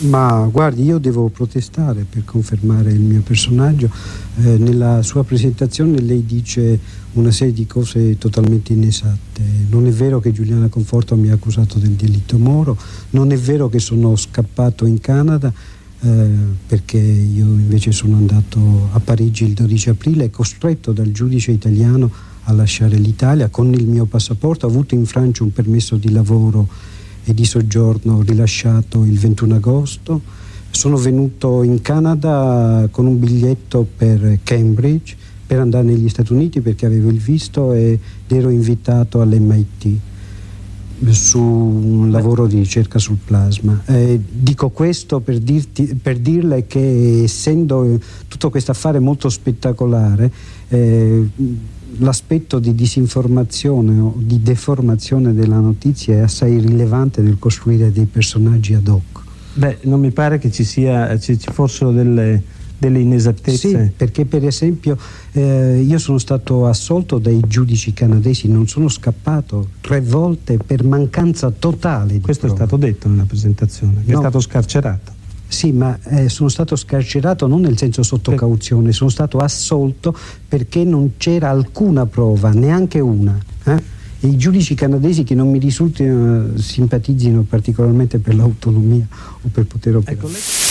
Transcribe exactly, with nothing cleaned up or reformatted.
Ma guardi, io devo protestare per confermare il mio personaggio. Eh, nella sua presentazione lei dice una serie di cose totalmente inesatte. Non è vero che Giuliana Conforto mi ha accusato del delitto Moro, non è vero che sono scappato in Canada, eh, perché io invece sono andato a Parigi il dodici aprile, costretto dal giudice italiano a lasciare l'Italia con il mio passaporto. Ho avuto in Francia un permesso di lavoro e di soggiorno rilasciato il ventuno agosto. Sono venuto in Canada con un biglietto per Cambridge per andare negli Stati Uniti perché avevo il visto ed ero invitato all'M I T su un lavoro di ricerca sul plasma. Eh, dico questo per, dirti, per dirle che, essendo tutto questo affare molto spettacolare, eh, l'aspetto di disinformazione o di deformazione della notizia è assai rilevante nel costruire dei personaggi ad hoc. Beh, non mi pare che ci sia, ci, ci fossero delle, delle inesattezze. Sì, perché per esempio eh, io sono stato assolto dai giudici canadesi, non sono scappato tre volte per mancanza totale di Questo prove. È stato detto nella presentazione, che no. è stato scarcerato. Sì, ma eh, sono stato scarcerato non nel senso sotto Sì. cauzione, sono stato assolto perché non c'era alcuna prova, neanche una. Eh? E i giudici canadesi, che non mi risultino simpatizzino particolarmente per l'autonomia o per poter operare. Ecco, lei...